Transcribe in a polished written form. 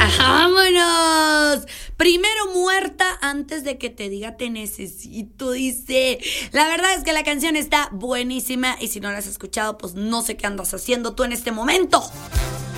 ¡Vámonos! Primero muerta antes de que te diga te necesito, dice. La verdad es que la canción está buenísima y si no la has escuchado, pues no sé qué andas haciendo tú en este momento.